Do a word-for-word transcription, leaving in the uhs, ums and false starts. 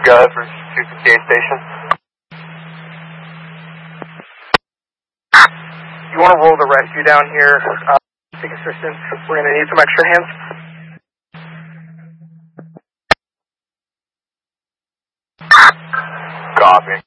Go ahead for two fifty-eight station. You want to roll the rescue down here, uh, seek assistance. We're going to need some extra hands. Copy.